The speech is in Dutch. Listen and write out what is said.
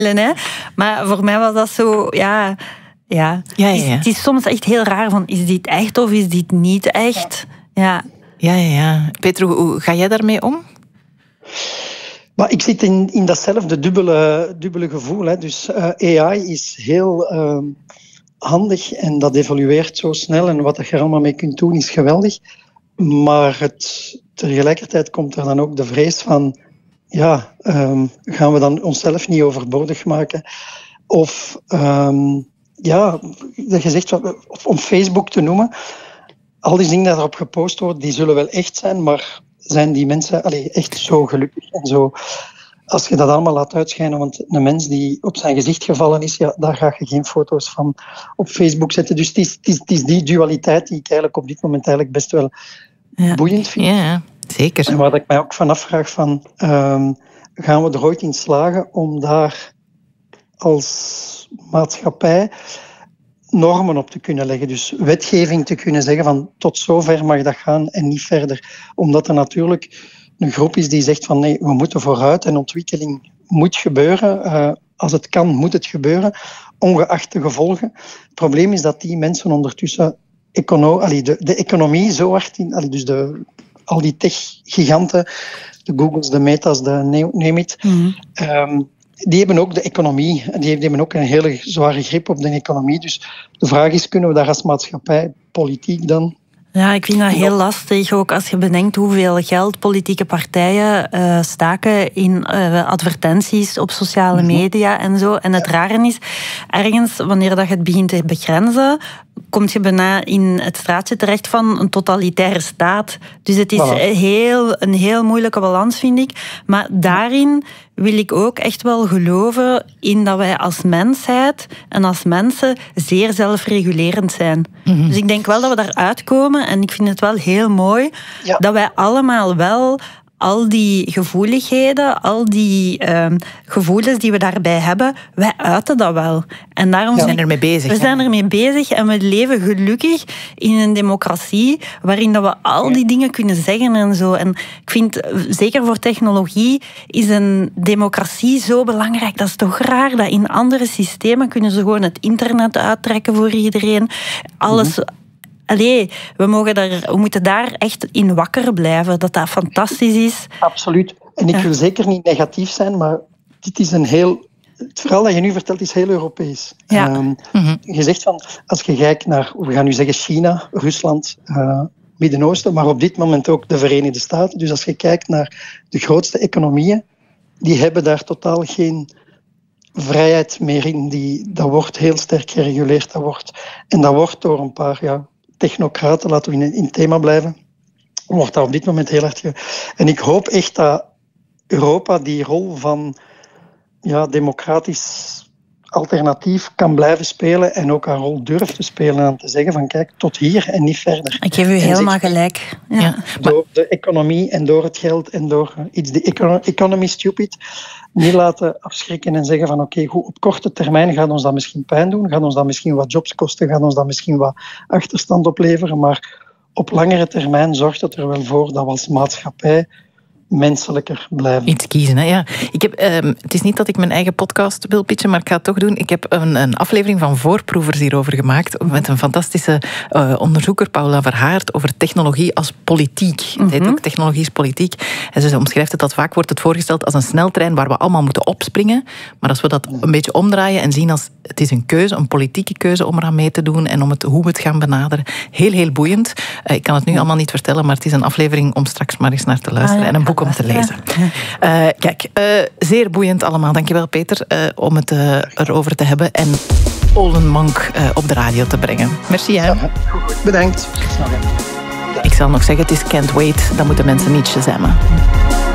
Hè? Maar voor mij was dat zo... Ja. Het is soms echt heel raar van, is dit echt of is dit niet echt? Ja. Peter, hoe ga jij daarmee om? Maar ik zit in datzelfde dubbele gevoel. Hè. Dus AI is heel handig en dat evolueert zo snel. En wat je er allemaal mee kunt doen is geweldig. Maar tegelijkertijd komt er dan ook de vrees van... gaan we dan onszelf niet overbodig maken? Of... dat je zegt, om Facebook te noemen, al die dingen die erop gepost worden, die zullen wel echt zijn, maar zijn die mensen echt zo gelukkig en zo... Als je dat allemaal laat uitschijnen, want een mens die op zijn gezicht gevallen is, daar ga je geen foto's van op Facebook zetten. Dus het is die dualiteit die ik eigenlijk op dit moment eigenlijk best wel boeiend vind. Ja, zeker. En waar ik mij ook van afvraag van, gaan we er ooit in slagen om daar als maatschappij normen op te kunnen leggen. Dus wetgeving te kunnen zeggen van tot zover mag dat gaan en niet verder. Omdat er natuurlijk een groep is die zegt van nee, we moeten vooruit en ontwikkeling moet gebeuren. Als het kan, moet het gebeuren, ongeacht de gevolgen. Het probleem is dat die mensen ondertussen de economie zo hard in... Dus al die tech-giganten, de Googles, de Meta's, de name it... Die hebben ook de economie, die hebben ook een hele zware grip op de economie. Dus de vraag is, kunnen we daar als maatschappij, politiek dan... Ja, ik vind dat heel lastig, ook als je bedenkt hoeveel geld politieke partijen staken in advertenties op sociale media en zo. En het rare is, ergens, wanneer dat je het begint te begrenzen, kom je bijna in het straatje terecht van een totalitaire staat. Dus het is een heel moeilijke balans, vind ik. Maar daarin wil ik ook echt wel geloven in dat wij als mensheid en als mensen zeer zelfregulerend zijn. Mm-hmm. Dus ik denk wel dat we daaruit komen en ik vind het wel heel mooi dat wij allemaal wel al die gevoeligheden, al die gevoelens die we daarbij hebben, wij uiten dat wel. En daarom zijn ermee bezig. We zijn ermee bezig en we leven gelukkig in een democratie waarin dat we al die dingen kunnen zeggen en zo. En ik vind, zeker voor technologie, is een democratie zo belangrijk. Dat is toch raar dat in andere systemen kunnen ze gewoon het internet uittrekken voor iedereen. Alles... we moeten daar echt in wakker blijven, dat fantastisch is. Absoluut. En ik wil zeker niet negatief zijn, maar dit is het verhaal dat je nu vertelt is heel Europees. Ja. Je zegt van, als je kijkt naar, we gaan nu zeggen China, Rusland, Midden-Oosten, maar op dit moment ook de Verenigde Staten. Dus als je kijkt naar de grootste economieën, die hebben daar totaal geen vrijheid meer in. Dat wordt heel sterk gereguleerd. En dat wordt door een paar... technocraten, laten we in het thema blijven, wordt dat op dit moment heel hard... En ik hoop echt dat Europa die rol van democratisch alternatief kan blijven spelen en ook haar rol durft te spelen en te zeggen van kijk, tot hier en niet verder. Ik geef u helemaal gelijk. Ja. Door de economie en door het geld en door economy stupid niet laten afschrikken en zeggen van oké, goed, op korte termijn gaat ons dat misschien pijn doen, gaat ons dat misschien wat jobs kosten, gaat ons dat misschien wat achterstand opleveren, maar op langere termijn zorgt het er wel voor dat we als maatschappij menselijker blijven. Iets kiezen, hè? Ja. Het is niet dat ik mijn eigen podcast wil pitchen, maar ik ga het toch doen. Ik heb een aflevering van Voorproevers hierover gemaakt met een fantastische onderzoeker, Paula Verhaert, over technologie als politiek. Het heet ook Technologie is politiek. En ze omschrijft het dat vaak wordt het voorgesteld als een sneltrein waar we allemaal moeten opspringen. Maar als we dat een beetje omdraaien en zien als het is een keuze, een politieke keuze om eraan mee te doen en om hoe we het gaan benaderen. Heel, heel boeiend. Ik kan het nu allemaal niet vertellen, maar het is een aflevering om straks maar eens naar te luisteren en een boek om te lezen. Zeer boeiend allemaal. Dankjewel, Peter, om het erover te hebben en Oldenmank op de radio te brengen. Merci, hè. Bedankt. Ik zal nog zeggen, het is Can't Wait. Dan moeten mensen niet shazammen.